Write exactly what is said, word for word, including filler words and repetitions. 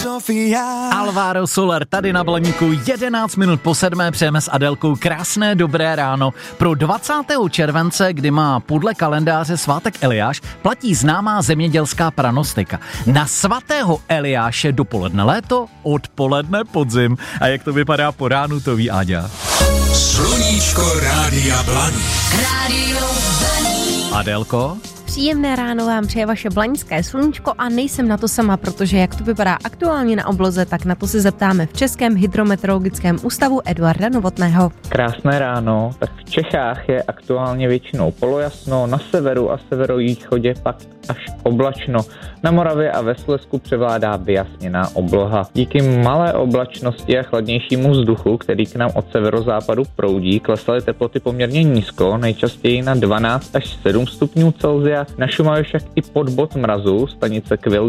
Alvaro Soler tady na Blaníku, jedenáct minut po sedmé, přejeme s Adélkou krásné dobré ráno. Pro dvacátého července, kdy má podle kalendáře svátek Eliáš, platí známá zemědělská pranostika. Na svatého Eliáše dopoledne léto, odpoledne podzim. A jak to vypadá po ránu, to ví Áďa. Sluníčko Rádia Blaník. Rádio Blaník. Adélko? Příjemné ráno vám přeje vaše blaňské sluníčko a nejsem na to sama, protože jak to vypadá aktuálně na obloze, tak na to se zeptáme v Českém hydrometeorologickém ústavu Eduarda Novotného. Krásné ráno, tak v Čechách je aktuálně většinou polojasno, na severu a severovýchodě pak až oblačno. Na Moravě a ve Slezsku převládá vyjasněná obloha. Díky malé oblačnosti a chladnějšímu vzduchu, který k nám od severozápadu proudí, klesaly teploty poměrně nízko, nejčastěji na dvanáct až sedm stupňů Celsia. Na Šumavě však i pod bod mrazu, stanice Kvil